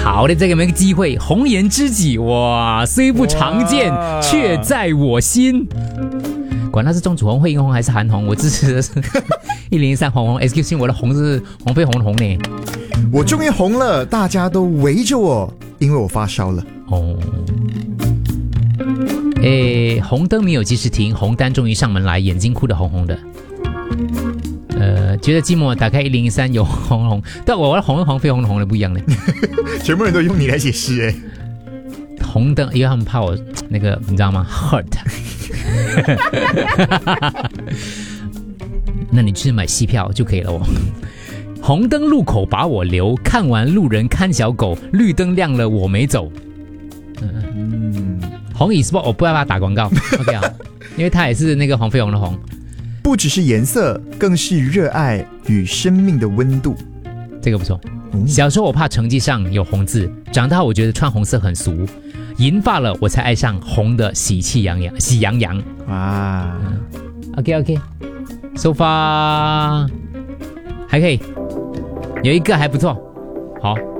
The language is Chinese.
好的，再给你们一个机会，红颜知己，哇，虽不常见，却在我心。管他是钟楚红、惠英红还是韩红，我支持的是1013红红。Excuse me， 我的红是黄飞鸿的红呢。 我终于红了，大家都围着我，因为我发烧了。 哦。红灯没有及时停，红单终于上门来，眼睛哭得红红的。觉得寂寞，打开1013有红红，但我的红跟黄飞鸿的红的不一样呢。 全部人都用你来解释红灯，因为他们怕我那个，你知道吗 ？hurt。那你去买戏票就可以了哦。红灯路口把我留，看完路人看小狗，绿灯亮了我没走。红以 sport 我不要把它打广告 ，OK 啊，因为它也是那个黄飞鸿的红。 不只是颜色，更是热爱与生命的温度。 这个不错。小时候我怕成绩上有红字，长大我觉得穿红色很俗，银发了我才爱上红的喜洋洋。 啊 ，OK，so far 还可以，有一个还不错，好。